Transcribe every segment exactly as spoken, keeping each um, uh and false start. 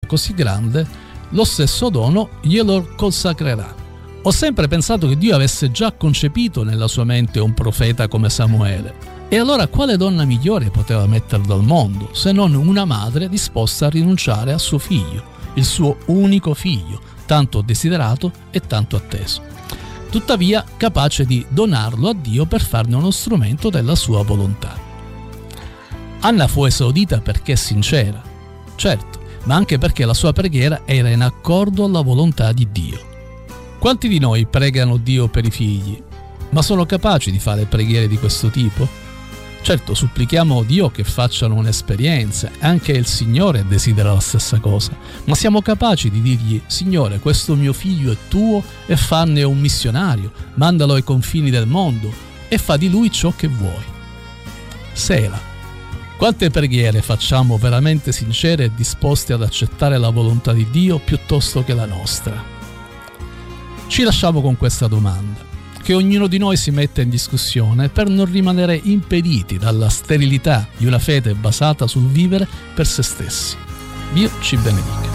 così grande, lo stesso dono glielo consacrerà. Ho sempre pensato che Dio avesse già concepito nella sua mente un profeta come Samuele. E allora quale donna migliore poteva metterlo al mondo se non una madre disposta a rinunciare a suo figlio, il suo unico figlio, tanto desiderato e tanto atteso, tuttavia capace di donarlo a Dio per farne uno strumento della sua volontà. Anna fu esaudita perché sincera, certo, ma anche perché la sua preghiera era in accordo alla volontà di Dio. Quanti di noi pregano Dio per i figli, ma sono capaci di fare preghiere di questo tipo? Certo, supplichiamo Dio che facciano un'esperienza, anche il Signore desidera la stessa cosa, ma siamo capaci di dirgli: Signore, questo mio figlio è tuo e fanne un missionario, mandalo ai confini del mondo e fa di lui ciò che vuoi. Sela. Quante preghiere facciamo veramente sincere e disposte ad accettare la volontà di Dio piuttosto che la nostra? Ci lasciamo con questa domanda, che ognuno di noi si metta in discussione per non rimanere impediti dalla sterilità di una fede basata sul vivere per se stessi. Dio ci benedica.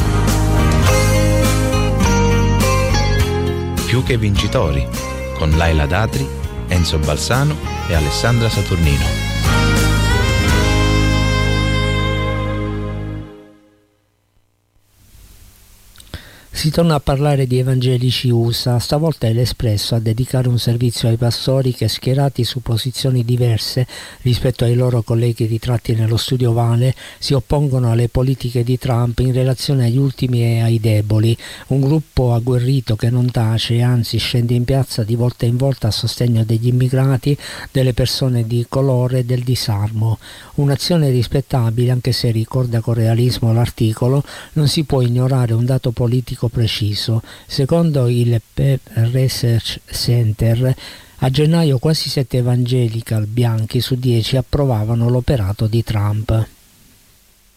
Più che vincitori, con Laila Datri, Enzo Balsano e Alessandra Saturnino. Si torna a parlare di evangelici U S A, stavolta è l'Espresso a dedicare un servizio ai pastori che, schierati su posizioni diverse rispetto ai loro colleghi ritratti nello studio Vale, si oppongono alle politiche di Trump in relazione agli ultimi e ai deboli, un gruppo agguerrito che non tace, anzi scende in piazza di volta in volta a sostegno degli immigrati, delle persone di colore e del disarmo. Un'azione rispettabile, anche se ricorda con realismo l'articolo, non si può ignorare un dato politico preciso. Secondo il Pew Research Center, a gennaio quasi sette evangelical bianchi su dieci approvavano l'operato di Trump.